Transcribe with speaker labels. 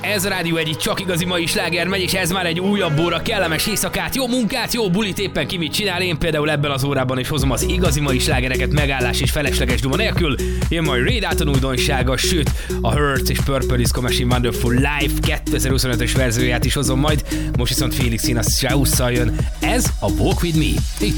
Speaker 1: Ez a Rádió Egy, csak igazi mai sláger megy, és ez már egy újabb óra, kellemes éjszakát, jó munkát, jó bulit, éppen ki mit csinál. Én például ebben az órában is hozom az igazi mai slágereket megállás és felesleges duma nélkül. Jön majd Ray Dalton újdonsága, sőt a Hurts és Purple Disco Machine Wonderful Live 2025-ös verzióját is hozom majd. Most viszont Felix Jaena Strauss-szal jön. Ez a Walk With Me. Itt